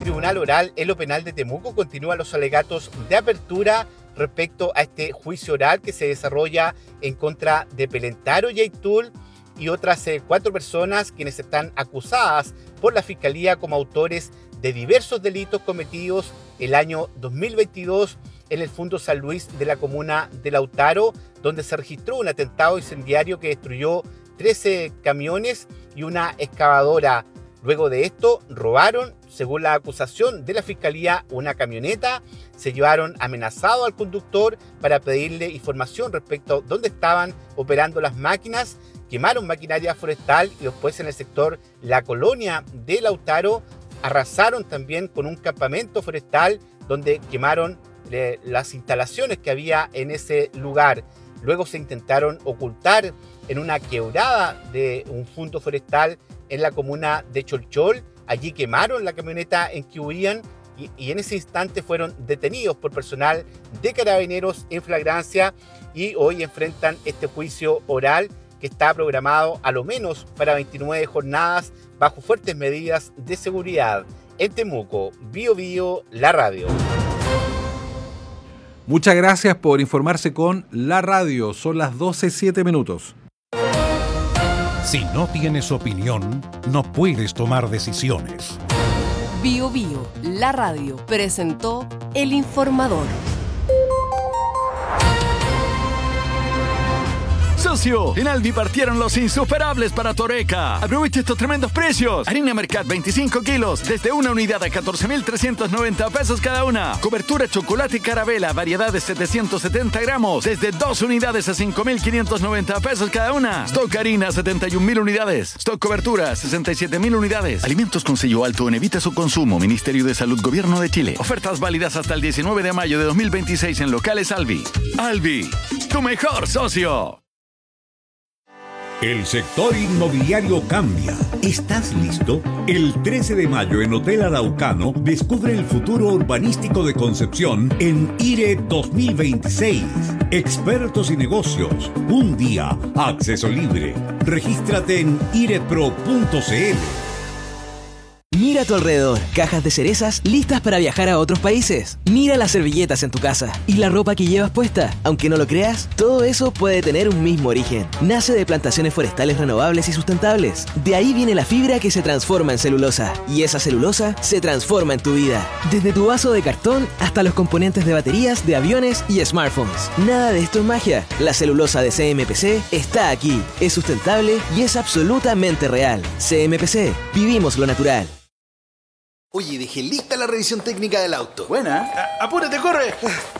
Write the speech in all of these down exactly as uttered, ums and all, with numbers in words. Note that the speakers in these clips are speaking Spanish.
Tribunal Oral en lo Penal de Temuco continúan los alegatos de apertura respecto a este juicio oral que se desarrolla en contra de Pelentaro Yaitul y otras eh, cuatro personas quienes están acusadas por la Fiscalía como autores de diversos delitos cometidos el año dos mil veintidós en el Fundo San Luis de la comuna de Lautaro, donde se registró un atentado incendiario que destruyó trece camiones y una excavadora. Luego de esto, robaron, según la acusación de la Fiscalía, una camioneta, se llevaron amenazado al conductor para pedirle información respecto a dónde estaban operando las máquinas, quemaron maquinaria forestal y después en el sector La Colonia de Lautaro arrasaron también con un campamento forestal donde quemaron eh, las instalaciones que había en ese lugar. Luego se intentaron ocultar en una quebrada de un fondo forestal en la comuna de Cholchol. Allí quemaron la camioneta en que huían y, y en ese instante fueron detenidos por personal de Carabineros en flagrancia y hoy enfrentan este juicio oral que está programado a lo menos para veintinueve jornadas bajo fuertes medidas de seguridad. En Temuco, Bio Bio, la radio. Muchas gracias por informarse con la radio. Son las doce siete minutos. Si no tienes opinión, no puedes tomar decisiones. Bio Bio, la radio, presentó El Informador. Socio, en Alvi partieron los insuperables para Toreca. Aprovecha estos tremendos precios. Harina Mercat veinticinco kilos, desde una unidad a catorce mil trescientos noventa pesos cada una. Cobertura chocolate Carabela, variedad de setecientos setenta gramos, desde dos unidades a cinco mil quinientos noventa pesos cada una. Stock harina, setenta y un mil unidades. Stock cobertura, sesenta y siete mil unidades. Alimentos con sello alto en evita su consumo. Ministerio de Salud, Gobierno de Chile. Ofertas válidas hasta el diecinueve de mayo de dos mil veintiséis en locales Alvi. Alvi, tu mejor socio. El sector inmobiliario cambia. ¿Estás listo? El trece de mayo en Hotel Araucano descubre el futuro urbanístico de Concepción en IRE dos mil veintiséis. Expertos y negocios. Un día. Acceso libre. Regístrate en irepro punto c l. Mira a tu alrededor, cajas de cerezas listas para viajar a otros países. Mira las servilletas en tu casa y la ropa que llevas puesta. Aunque no lo creas, todo eso puede tener un mismo origen. Nace de plantaciones forestales renovables y sustentables. De ahí viene la fibra que se transforma en celulosa. Y esa celulosa se transforma en tu vida. Desde tu vaso de cartón hasta los componentes de baterías, de aviones y smartphones. Nada de esto es magia. La celulosa de C M P C está aquí. Es sustentable y es absolutamente real. C M P C. Vivimos lo natural. Oye, dejé lista la revisión técnica del auto. Buena. A- apúrate, corre.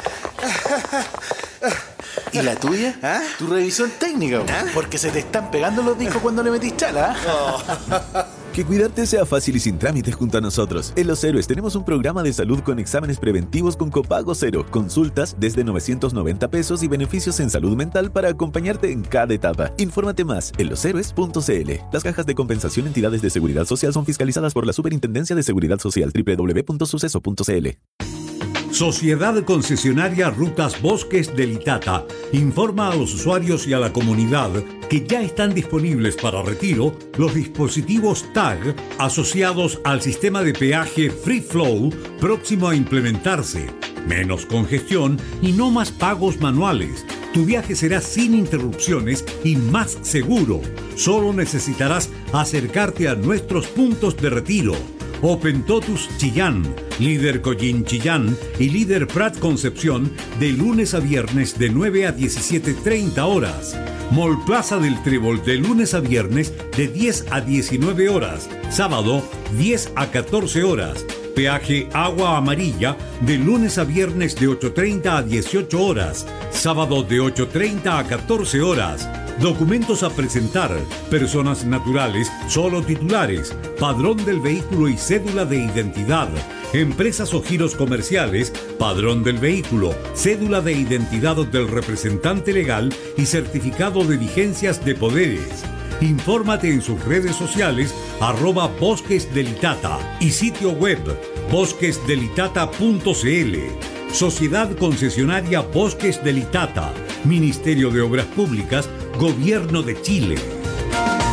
¿Y la tuya? ¿Ah? Tu revisión técnica. ¿Ah? Porque se te están pegando los discos cuando le metís chala. Oh. Que cuidarte sea fácil y sin trámites junto a nosotros. En Los Héroes tenemos un programa de salud con exámenes preventivos con copago cero, consultas desde novecientos noventa pesos y beneficios en salud mental para acompañarte en cada etapa. Infórmate más en los héroes punto c l. Las cajas de compensación entidades de seguridad social son fiscalizadas por la Superintendencia de Seguridad Social. doble u doble u doble u punto suceso punto c l. Sociedad Concesionaria Rutas Bosques del Itata informa a los usuarios y a la comunidad que ya están disponibles para retiro los dispositivos T A G asociados al sistema de peaje Free Flow próximo a implementarse. Menos congestión y no más pagos manuales. Tu viaje será sin interrupciones y más seguro. Solo necesitarás acercarte a nuestros puntos de retiro. Open Totus Chillán, Líder Collín Chillán y Líder Prat Concepción de lunes a viernes de nueve a diecisiete treinta horas. Mall Plaza del Trébol de lunes a viernes de diez a diecinueve horas. Sábado diez a catorce horas. Peaje Agua Amarilla de lunes a viernes de ocho treinta a dieciocho horas. Sábado de ocho treinta a catorce horas. Documentos a presentar. Personas naturales, solo titulares. Padrón del vehículo y cédula de identidad. Empresas o giros comerciales. Padrón del vehículo, cédula de identidad del representante legal y certificado de vigencias de poderes. Infórmate en sus redes sociales arroba Bosques del Itata y sitio web bosques del itata punto c l. Sociedad Concesionaria Bosques del Itata, Ministerio de Obras Públicas, Gobierno de Chile.